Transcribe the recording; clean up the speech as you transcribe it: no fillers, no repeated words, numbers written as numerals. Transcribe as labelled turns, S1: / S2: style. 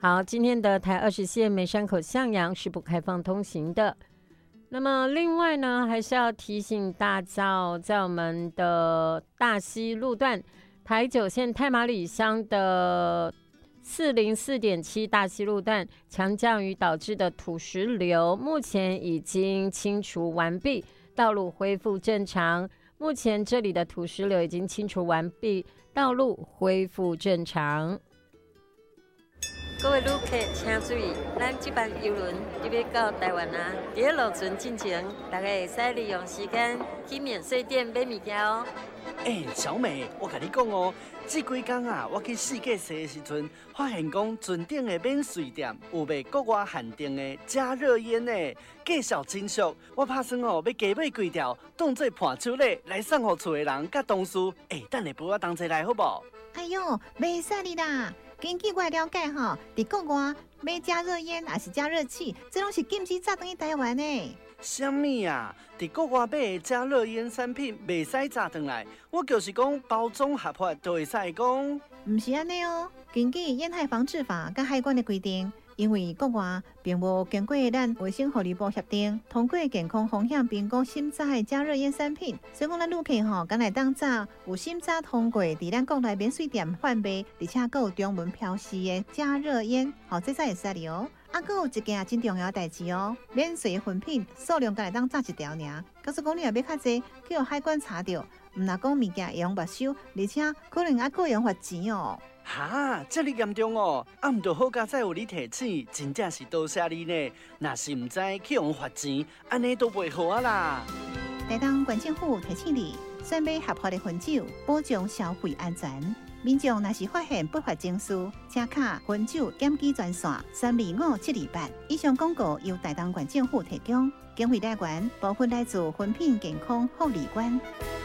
S1: 好，今天的台20线梅山口向阳是不开放通行的。那么另外呢，还是要提醒大家哦，在我们的大溪路段台9线太麻里乡的404.7大溪路段强降雨导致的土石流，目前已经清除完毕，道路恢复正常。目前这里的土石流已经清除完毕，道路恢复正常。
S2: 各位旅客请注意，咱这班邮轮就要到台湾啊！在路程进前，大家会使利用时间去免税店买物件哦。
S3: 小美，我跟你讲哦，这几天啊，我去世界踅的时阵，发现讲船顶的免税店有卖国外限定的加热烟呢，介绍真俗。我打算哦，要加买几条，当做伴手礼来送给厝的人甲同事。等下陪我同齐来好不好？
S4: 哎呦，袂使你啦！根据我了解吼，伫国外买加热烟还是加热器，这拢是禁止炸转去台湾的。
S3: 什么啊？伫国外买的加热烟产品袂使炸转来，我就是讲包装合法就会使讲。
S4: 唔是安尼哦，根据烟害防治法甲海关的规定。因为国外并无经过咱卫生福利部协定，通过健康风险评估审查的加热烟产品，所以讲咱旅客吼，敢来当炸有审查通过，伫咱国内免税店贩卖，而且还有中文标示的加热烟，这才会使哩哦。还有一件真重要的代志哦，免税的粉品数量敢来当炸一条尔，假使讲你若要较济，去互海关查到，唔若讲物件会用没收，而且可能还个用罚钱哦。
S3: 哈，这么严重哦！毋着好佳哉有你提醒，真正是多谢你呢。若是唔知去用罚钱，安尼都袂好啊啦。
S4: 台东县政府提醒你，选买合法的烟酒，保障消费安全。民众若是发现不法情事，请卡烟酒检举专线325-728。以上广告由台东县政府提供，经费来源部分来自烟品健康护理官。